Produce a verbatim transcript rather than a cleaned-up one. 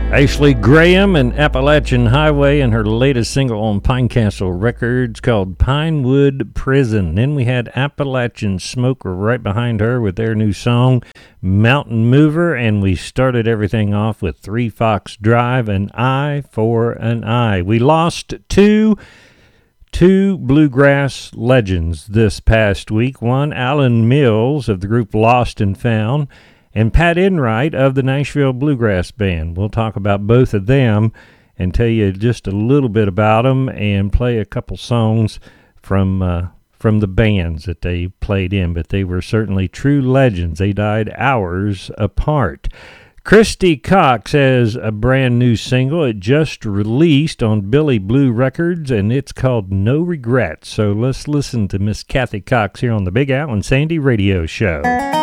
Ashley Graham and Appalachian Highway and her latest single on Pinecastle Records called Pinewood Prison. Then we had Appalachian Smoker right behind her with their new song Mountain Mover, and we started everything off with Three Fox Drive and Eye for an Eye. We lost two two bluegrass legends this past week. One, Alan Mills of the group Lost and Found, and Pat Enright of the Nashville Bluegrass Band. We'll talk about both of them and tell you just a little bit about them and play a couple songs from uh, from the bands that they played in. But they were certainly true legends. They died hours apart. Christy Cox has a brand new single. It just released on Billy Blue Records, and it's called No Regrets. So let's listen to Miss Kathy Cox here on the Big Al and Sandy Radio Show.